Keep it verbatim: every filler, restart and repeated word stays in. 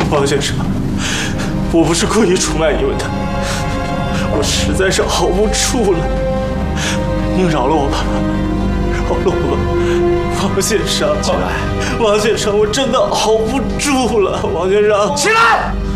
王先生，我不是故意出卖你们的，我实在是熬不住了，您饶了我吧，饶了我吧，王先生，王先生，我真的熬不住了，王先生， 起来！